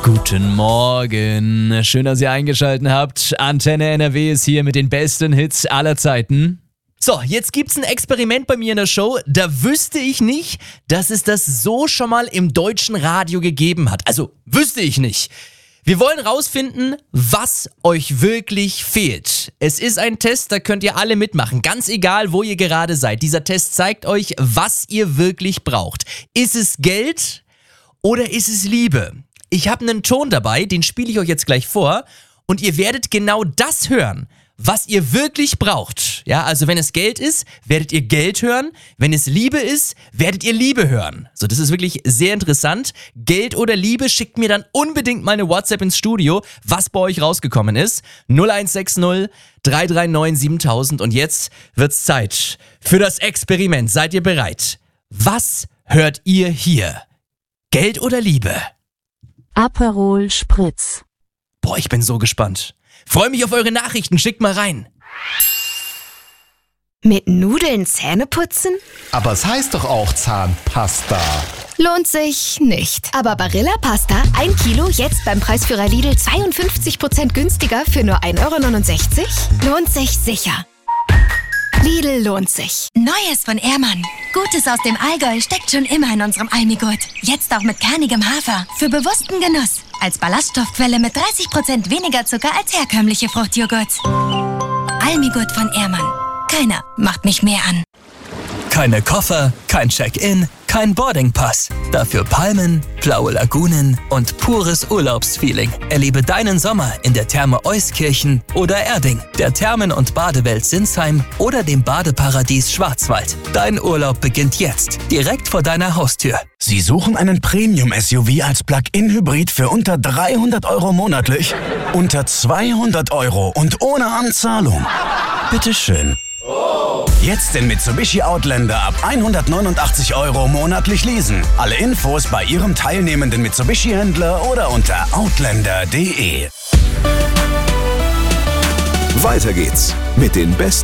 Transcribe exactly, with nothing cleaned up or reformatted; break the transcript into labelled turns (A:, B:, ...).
A: Guten Morgen. Schön, dass ihr eingeschaltet habt. Antenne N R W ist hier mit den besten Hits aller Zeiten. So, jetzt gibt's ein Experiment bei mir in der Show. Da wüsste ich nicht, dass es das so schon mal im deutschen Radio gegeben hat. Also, wüsste ich nicht. Wir wollen rausfinden, was euch wirklich fehlt. Es ist ein Test, da könnt ihr alle mitmachen. Ganz egal, wo ihr gerade seid. Dieser Test zeigt euch, was ihr wirklich braucht. Ist es Geld oder ist es Liebe? Ich habe einen Ton dabei, den spiele ich euch jetzt gleich vor. Und ihr werdet genau das hören, was ihr wirklich braucht. Ja, also wenn es Geld ist, werdet ihr Geld hören. Wenn es Liebe ist, werdet ihr Liebe hören. So, das ist wirklich sehr interessant. Geld oder Liebe, schickt mir dann unbedingt meine WhatsApp ins Studio, was bei euch rausgekommen ist. null eins sechs null, drei drei neun, siebentausend. Und jetzt wird's Zeit für das Experiment. Seid ihr bereit? Was hört ihr hier? Geld oder Liebe?
B: Aperol Spritz.
A: Boah, ich bin so gespannt. Freue mich auf eure Nachrichten, schickt mal rein.
C: Mit Nudeln Zähne putzen?
D: Aber es heißt doch auch Zahnpasta.
C: Lohnt sich nicht. Aber Barilla Pasta, ein Kilo, jetzt beim Preisführer Lidl zweiundfünfzig Prozent günstiger für nur ein Euro neunundsechzig? Lohnt sich sicher. Lidl lohnt sich.
E: Neues von Ehrmann. Gutes aus dem Allgäu steckt schon immer in unserem Almigurt. Jetzt auch mit kernigem Hafer. Für bewussten Genuss. Als Ballaststoffquelle mit dreißig Prozent weniger Zucker als herkömmliche Fruchtjoghurt. Almigurt von Ehrmann. Keiner macht mich mehr an.
F: Keine Koffer, kein Check-in, kein Boardingpass. Dafür Palmen, blaue Lagunen und pures Urlaubsfeeling. Erlebe deinen Sommer in der Therme Euskirchen oder Erding, der Thermen- und Badewelt Sinsheim oder dem Badeparadies Schwarzwald. Dein Urlaub beginnt jetzt, direkt vor deiner Haustür.
G: Sie suchen einen Premium-S U V als Plug-in-Hybrid für unter dreihundert Euro monatlich? Unter zweihundert Euro und ohne Anzahlung? Bitteschön. Jetzt den Mitsubishi Outlander ab hundertneunundachtzig Euro monatlich leasen. Alle Infos bei Ihrem teilnehmenden Mitsubishi-Händler oder unter outlander punkt de.
H: Weiter geht's mit den besten